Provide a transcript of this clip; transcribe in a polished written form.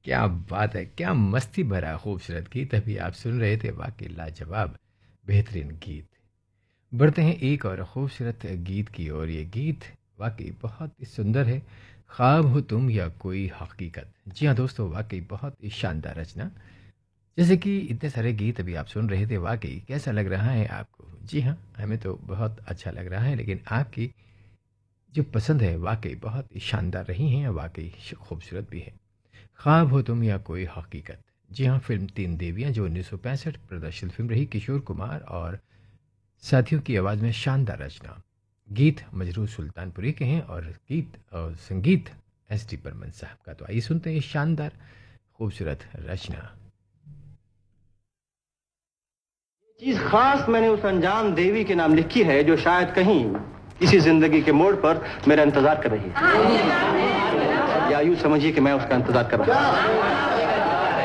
क्या बात है! क्या मस्ती भरा खूबसूरत गीत अभी आप सुन रहे थे, वाक़ई लाजवाब बेहतरीन गीत। बढ़ते हैं एक और खूबसूरत गीत की ओर, ये गीत वाक़ई बहुत ही सुंदर है, ख्वाब हो तुम या कोई हकीकत। जी हाँ दोस्तों, वाक़ई बहुत ही शानदार रचना। जैसे कि इतने सारे गीत अभी आप सुन रहे थे, वाक़ई कैसा लग रहा है आपको? जी हाँ, हमें तो बहुत अच्छा लग रहा है, लेकिन आपकी जो पसंद है वाक़ई बहुत ही शानदार रही हैं, वाक़ई खूबसूरत भी है। ख्वाब हो तुम या कोई हकीकत। जी हाँ, फ़िल्म तीन देवियाँ जो 1965 प्रदर्शित फ़िल्म रही, किशोर कुमार और साथियों की आवाज़ में शानदार रचना। गीत मजरूह सुल्तानपुरी के हैं और गीत और संगीत एस डी बर्मन साहब का। तो आइए सुनते हैं ये शानदार खूबसूरत रचना। चीज खास मैंने उस अनजान देवी के नाम लिखी है जो शायद कहीं किसी जिंदगी के मोड़ पर मेरा इंतजार कर रही है, या यूं समझिए कि मैं उसका इंतजार कर रहा हूं।